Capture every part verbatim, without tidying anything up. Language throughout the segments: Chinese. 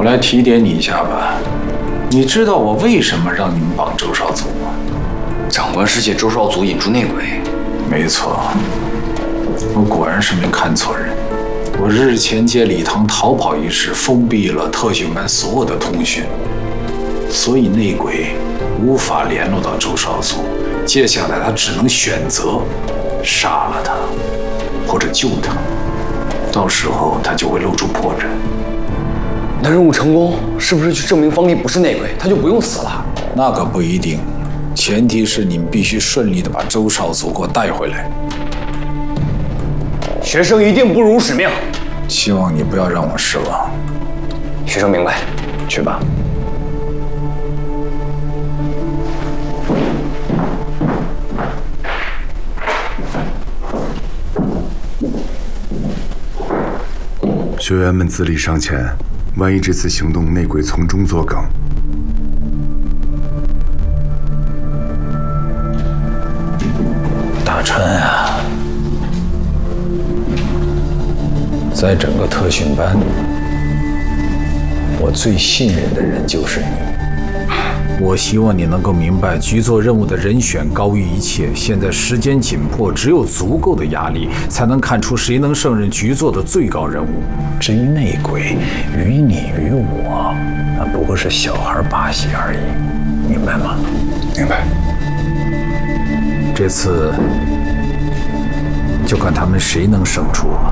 来提点你一下吧。你知道我为什么让你们绑周少祖吗？ 长官是借周少祖引出内鬼。 没错，我果然是没看错人。我日前借礼堂逃跑一事，封闭了特训班所有的通讯，所以内鬼无法联络到周少祖。接下来他只能选择杀了他，或者救他。到时候他就会露出破绽。 那任务成功，是不是就证明方丽不是内鬼，他就不用死了？ 那可不一定，前提是你们必须顺利的把周少祖给我带回来。 学生一定不辱使命。 希望你不要让我失望。 学生明白，去吧。 学员们自立上前，万一这次行动内鬼从中作梗， 大川啊，在整个特训班，我最信任的人就是你。我希望你能够明白，局座任务的人选高于一切。现在时间紧迫，只有足够的压力，才能看出谁能胜任局座的最高任务。至于内鬼，于你于我，那不过是小孩把戏而已，明白吗？ 明白。 这次就看他们谁能胜出了。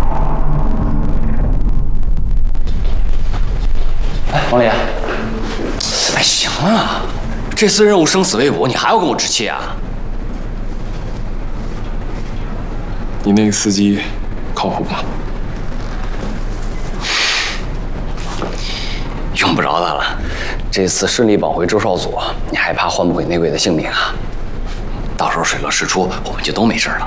哎，王林，哎，行了，这次任务生死未卜，你还要跟我置气啊？ 你那个司机靠谱吗？ 用不着他了，这次顺利绑回周少祖，你还怕换不回内鬼的性命啊？到时候水落石出，我们就都没事了。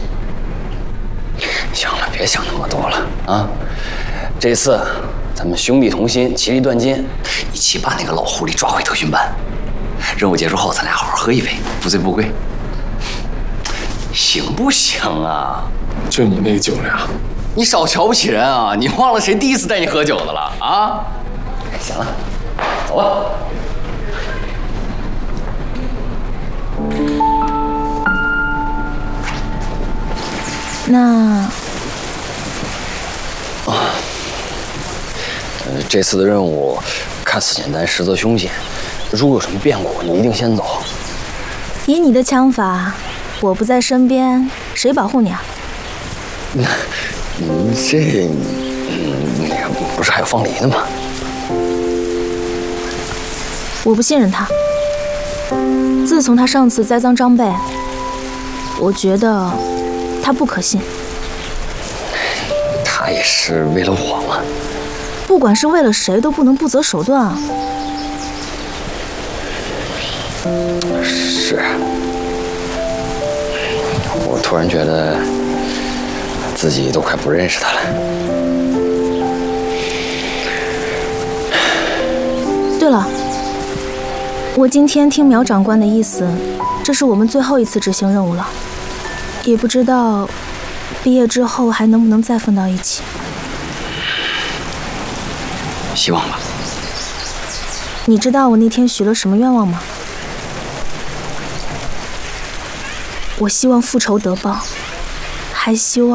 行了，别想那么多了啊！这次咱们兄弟同心，其利断金，一起把那个老狐狸抓回特训班。任务结束后，咱俩好好喝一杯，不醉不归，行不行啊？ 就你那个酒量， 你少瞧不起人啊！你忘了谁第一次带你喝酒的了啊？行了，走吧。 那， 呃，这次的任务看似简单，实则凶险。如果有什么变故，你一定先走。 以你的枪法，我不在身边，谁保护你啊？ 你这，嗯，那个不是还有方离呢吗？ 我不信任他。自从他上次栽赃张贝，我觉得他不可信。 他也是为了我嘛。 不管是为了谁，都不能不择手段啊。 是。我突然觉得自己都快不认识他了。 对了，我今天听苗长官的意思，这是我们最后一次执行任务了，也不知道毕业之后还能不能再分到一起。 希望吧。 你知道我那天许了什么愿望吗？我希望复仇得报，还希望